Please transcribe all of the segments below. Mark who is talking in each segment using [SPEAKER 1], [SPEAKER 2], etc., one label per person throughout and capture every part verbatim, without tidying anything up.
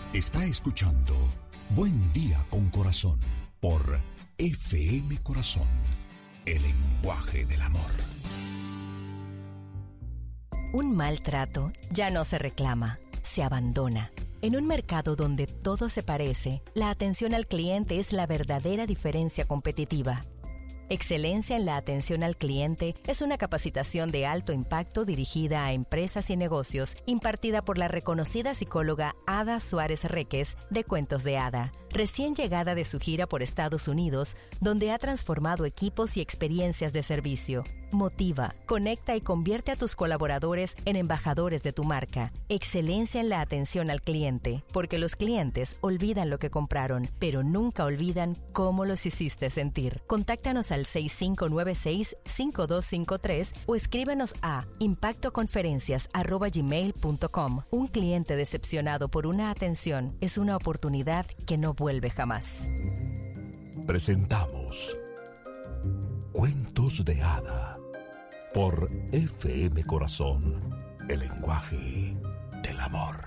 [SPEAKER 1] Está escuchando Buen Día con Corazón por F M Corazón, el lenguaje del amor.
[SPEAKER 2] Un maltrato ya no se reclama, se abandona. En un mercado donde todo se parece, la atención al cliente es la verdadera diferencia competitiva. Excelencia en la atención al cliente es una capacitación de alto impacto dirigida a empresas y negocios, impartida por la reconocida psicóloga Ada Suárez Reques de Cuentos de Ada, recién llegada de su gira por Estados Unidos, donde ha transformado equipos y experiencias de servicio. Motiva, conecta y convierte a tus colaboradores en embajadores de tu marca. Excelencia en la atención al cliente, porque los clientes olvidan lo que compraron, pero nunca olvidan cómo los hiciste sentir. Contáctanos al seis cinco nueve seis, cinco dos cinco tres o escríbenos a impactoconferencias arroba gmail punto com. Un cliente decepcionado por una atención es una oportunidad que no vuelve jamás.
[SPEAKER 1] Presentamos Cuentos de Hada por F M Corazón, el lenguaje del amor.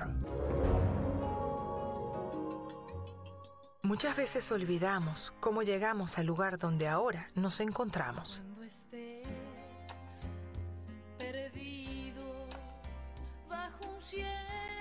[SPEAKER 3] Muchas veces olvidamos cómo llegamos al lugar donde ahora nos encontramos.
[SPEAKER 4] Cuando estés perdido bajo un cielo.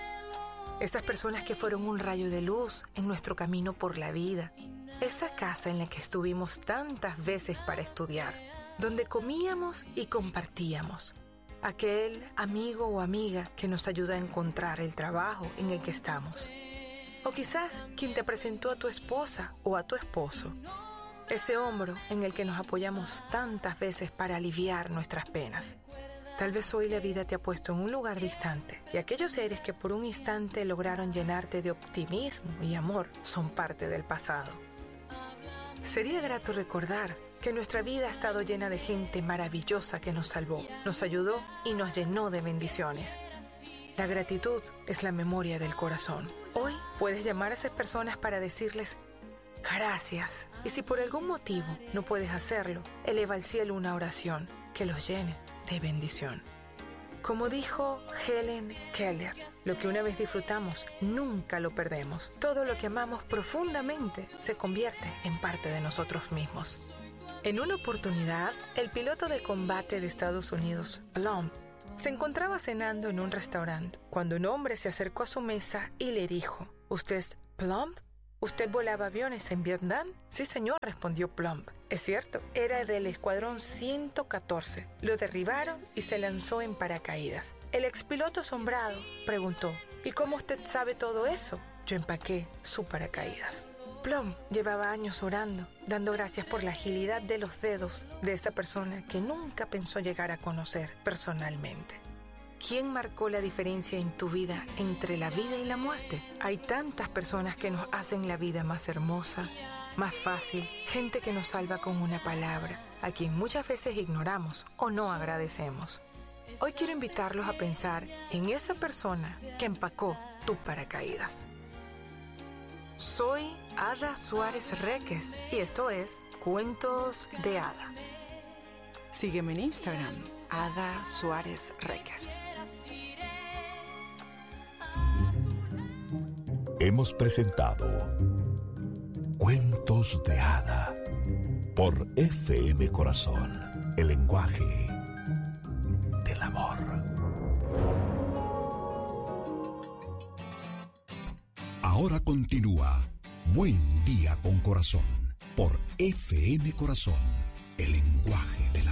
[SPEAKER 3] Estas personas que fueron un rayo de luz en nuestro camino por la vida. Esa casa en la que estuvimos tantas veces para estudiar, donde comíamos y compartíamos. Aquel amigo o amiga que nos ayuda a encontrar el trabajo en el que estamos. O quizás quien te presentó a tu esposa o a tu esposo. Ese hombro en el que nos apoyamos tantas veces para aliviar nuestras penas. Tal vez hoy la vida te ha puesto en un lugar distante y aquellos seres que por un instante lograron llenarte de optimismo y amor son parte del pasado. Sería grato recordar que nuestra vida ha estado llena de gente maravillosa que nos salvó, nos ayudó y nos llenó de bendiciones. La gratitud es la memoria del corazón. Hoy puedes llamar a esas personas para decirles gracias. Y si por algún motivo no puedes hacerlo, eleva al cielo una oración que los llene de bendición. Como dijo Helen Keller, lo que una vez disfrutamos, nunca lo perdemos. Todo lo que amamos profundamente se convierte en parte de nosotros mismos. En una oportunidad, el piloto de combate de Estados Unidos, Plumb, se encontraba cenando en un restaurante cuando un hombre se acercó a su mesa y le dijo: ¿Usted es Plumb? ¿Usted volaba aviones en Vietnam? Sí, señor, respondió Plumb. Es cierto, era del escuadrón ciento catorce. Lo derribaron y se lanzó en paracaídas. El expiloto asombrado preguntó: ¿Y cómo usted sabe todo eso? Yo empaqué su paracaídas. Plumb llevaba años orando, dando gracias por la agilidad de los dedos de esa persona que nunca pensó llegar a conocer personalmente. ¿Quién marcó la diferencia en tu vida entre la vida y la muerte? Hay tantas personas que nos hacen la vida más hermosa, más fácil, gente que nos salva con una palabra, a quien muchas veces ignoramos o no agradecemos. Hoy quiero invitarlos a pensar en esa persona que empacó tu paracaídas. Soy Ada Suárez Reques y esto es Cuentos de Ada. Sígueme en Instagram, Ada Suárez Reques.
[SPEAKER 1] Hemos presentado Cuentos de Hada por F M Corazón, el lenguaje del amor. Ahora continúa Buen Día con Corazón por F M Corazón, el lenguaje del amor.